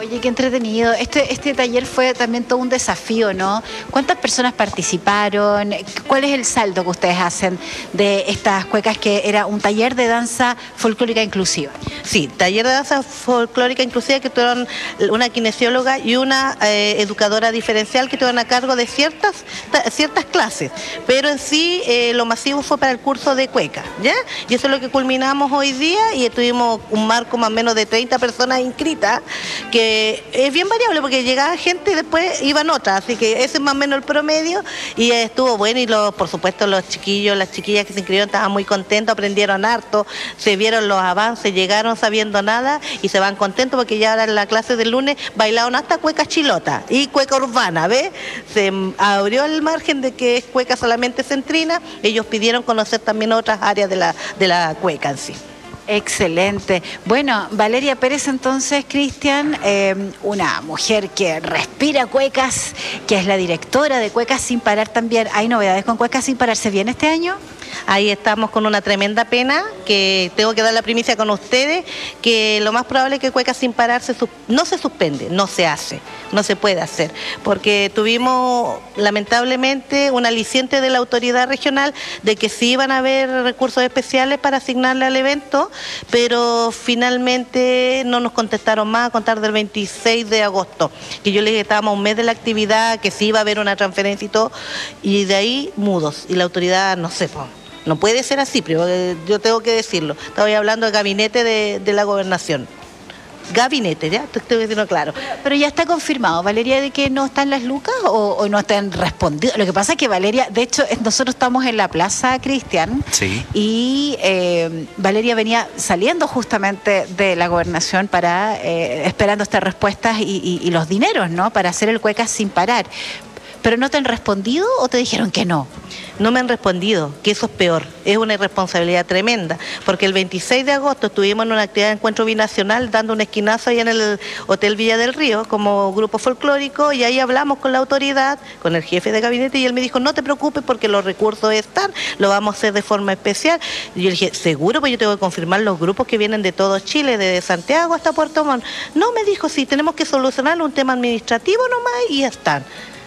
Oye, qué entretenido. Este taller fue también todo un desafío, ¿no? ¿Cuántas personas participaron? ¿Cuál es el saldo que ustedes hacen de estas cuecas, que era un taller de danza folclórica inclusiva? Sí, taller de danza folclórica inclusiva que tuvieron una kinesióloga y una educadora diferencial que tuvieron a cargo de ciertas clases, pero en sí lo masivo fue para el curso de cueca, ¿ya? Y eso es lo que culminamos hoy día y tuvimos un marco más o menos de 30 personas inscritas, que es bien variable porque llegaba gente y después iban otras, así que ese es más o menos el promedio y estuvo bueno y por supuesto los chiquillos, las chiquillas que se inscribieron estaban muy contentos, aprendieron harto, se vieron los avances, llegaron sabiendo nada y se van contentos porque ya ahora en la clase del lunes bailaron hasta cueca chilota y cueca urbana, ¿ves? Se abrió el margen de que es cueca solamente centrina, ellos pidieron conocer también otras áreas de la cueca en sí. Excelente. Bueno, Valeria Pérez entonces, Cristian, una mujer que respira cuecas, que es la directora de Cuecas Sin Parar también. ¿Hay novedades con Cuecas Sin Parar? ¿Se viene este año? Ahí estamos con una tremenda pena, que tengo que dar la primicia con ustedes, que lo más probable es que Cuecas Sin Parar no se suspende, no se hace, no se puede hacer, porque tuvimos lamentablemente un aliciente de la autoridad regional de que sí iban a haber recursos especiales para asignarle al evento, pero finalmente no nos contestaron más a contar del 26 de agosto, que yo les dije que estábamos a un mes de la actividad, que sí iba a haber una transferencia y todo, y de ahí mudos, y la autoridad no sé, no puede ser así, pero yo tengo que decirlo. Estaba hablando del gabinete de la gobernación. Gabinete, ya, te estoy diciendo claro. Pero ya está confirmado, Valeria, de que no están las lucas o no están respondidos. Lo que pasa es que Valeria, de hecho, nosotros estamos en la Plaza Cristian, sí, y Valeria venía saliendo justamente de la gobernación para esperando estas respuestas y los dineros, ¿no? Para hacer el Cuecas Sin Parar. ¿Pero no te han respondido o te dijeron que no? No me han respondido, que eso es peor, es una irresponsabilidad tremenda, porque el 26 de agosto estuvimos en una actividad de encuentro binacional dando un esquinazo ahí en el Hotel Villa del Río como grupo folclórico y ahí hablamos con la autoridad, con el jefe de gabinete y él me dijo, no te preocupes porque los recursos están, lo vamos a hacer de forma especial. Y yo le dije, seguro, pues yo tengo que confirmar los grupos que vienen de todo Chile, desde Santiago hasta Puerto Montt. No, me dijo, sí, tenemos que solucionar un tema administrativo nomás y ya están.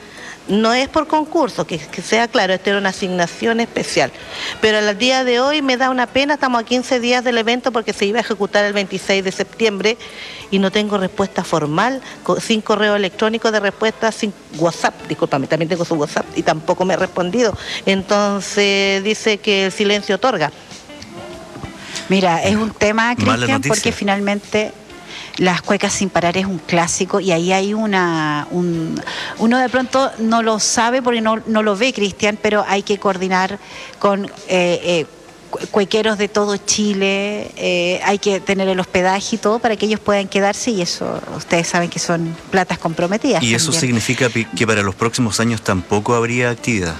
No es por concurso, que sea claro, esta era una asignación especial. Pero al día de hoy me da una pena, estamos a 15 días del evento porque se iba a ejecutar el 26 de septiembre y no tengo respuesta formal, sin correo electrónico de respuesta, sin WhatsApp, discúlpame, también tengo su WhatsApp y tampoco me ha respondido. Entonces dice que el silencio otorga. Mira, es un tema, Cristian, porque finalmente las Cuecas Sin Parar es un clásico y ahí hay uno de pronto no lo sabe porque no lo ve, Cristian, pero hay que coordinar con cuequeros de todo Chile, hay que tener el hospedaje y todo para que ellos puedan quedarse y eso ustedes saben que son platas comprometidas. ¿Y eso significa que para los próximos años tampoco habría actividad?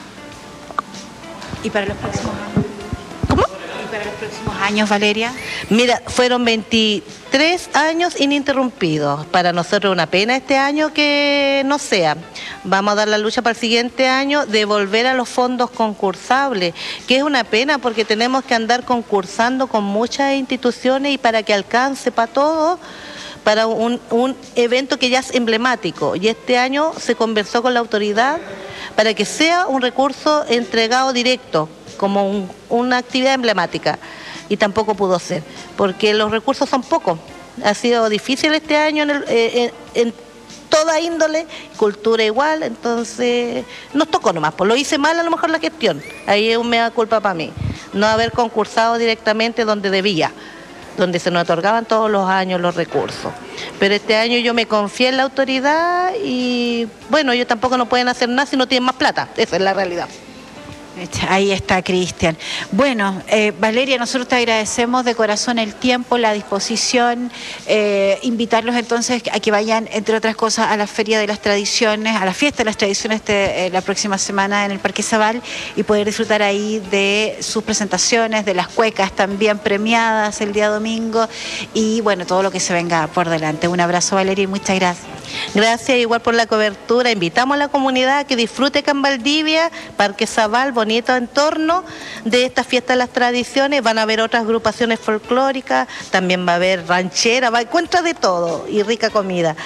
¿Y para los próximos años? ¿Cómo? ¿Y para los próximos años, Valeria? Mira, fueron 23 años ininterrumpidos. Para nosotros una pena este año que no sea. Vamos a dar la lucha para el siguiente año de volver a los fondos concursables, que es una pena porque tenemos que andar concursando con muchas instituciones y para que alcance para todos, para un evento que ya es emblemático. Y este año se conversó con la autoridad para que sea un recurso entregado directo, como una actividad emblemática. Y tampoco pudo ser, porque los recursos son pocos. Ha sido difícil este año en toda índole, cultura igual, entonces nos tocó nomás, pues lo hice mal a lo mejor la gestión, ahí es un mea culpa para mí, no haber concursado directamente donde debía, donde se nos otorgaban todos los años los recursos. Pero este año yo me confié en la autoridad y bueno, ellos tampoco no pueden hacer nada si no tienen más plata, esa es la realidad. Ahí está, Cristian. Bueno, Valeria, nosotros te agradecemos de corazón el tiempo, la disposición, invitarlos entonces a que vayan, entre otras cosas, a la Feria de las Tradiciones, a la Fiesta de las Tradiciones la próxima semana en el Parque Zabal y poder disfrutar ahí de sus presentaciones, de las cuecas también premiadas el día domingo y bueno, todo lo que se venga por delante. Un abrazo, Valeria, y muchas gracias. Gracias igual por la cobertura. Invitamos a la comunidad a que disfrute acá en Valdivia, Parque Zabal, bonito entorno de esta fiesta de las tradiciones. Van a haber otras agrupaciones folclóricas, también va a haber ranchera, encuentra de todo y rica comida.